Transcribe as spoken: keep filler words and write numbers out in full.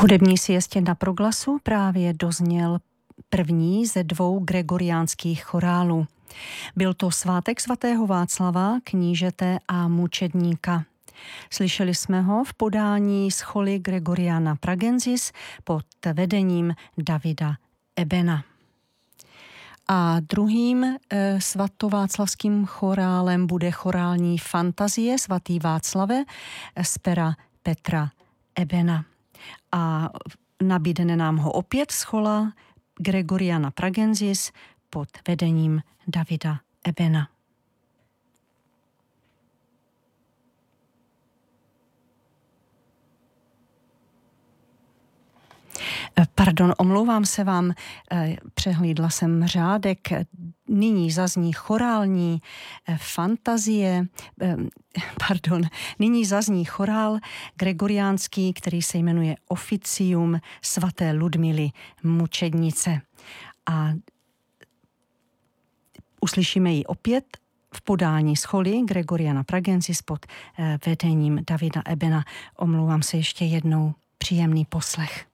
hudební siestě na Proglasu právě dozněl první ze dvou gregoriánských chorálů. Byl to svátek svatého Václava, knížete a mučedníka. Slyšeli jsme ho v podání scholy Gregoriana Pragensis pod vedením Davida Ebena. A druhým e, svatováclavským chorálem bude chorální fantazie Svatý Václave z pera Petra Ebena. A nabídne nám ho opět schola Gregoriana Pragensis pod vedením Davida Ebena. Pardon, omlouvám se vám, přehlídla jsem řádek. Nyní zazní chorální fantazie, pardon, nyní zazní chorál gregoriánský, který se jmenuje Officium svaté Ludmily Mučednice. A uslyšíme ji opět v podání scholy Gregoriana Pragensis pod vedením Davida Ebena. Omlouvám se ještě jednou, příjemný poslech.